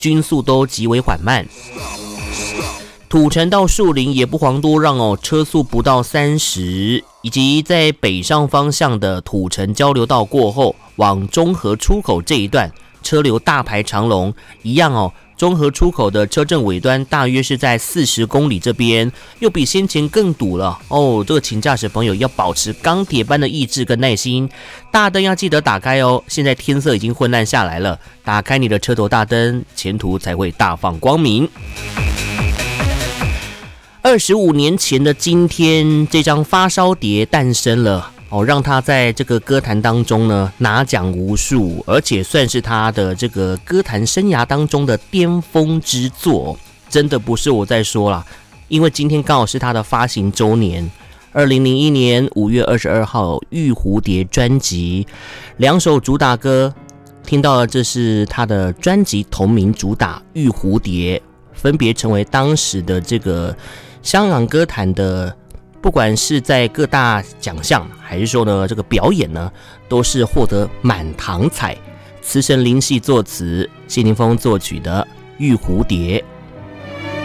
均速都极为缓慢。土城到树林也不遑多让哦，车速不到30，以及在北上方向的土城交流道过后，往中和出口这一段车流大排长龙，一样哦。中和出口的车阵尾端大约是在40公里这边，又比先前更堵了哦。这个请驾驶朋友要保持钢铁般的意志跟耐心，大灯要记得打开哦。现在天色已经昏暗下来了，打开你的车头大灯，前途才会大放光明。25年前的今天，这张发烧碟诞生了哦，让他在这个歌坛当中呢拿奖无数，而且算是他的这个歌坛生涯当中的巅峰之作。真的不是我在说啦，因为今天刚好是他的发行周年。2001年5月22号，《玉蝴蝶》专辑2首主打歌，听到了，这是他的专辑同名主打《玉蝴蝶》，分别成为当时的这个香港歌坛的，不管是在各大奖项，还是说呢这个表演呢，都是获得满堂彩。词神林夕作词，谢霆锋作曲的《玉蝴蝶》。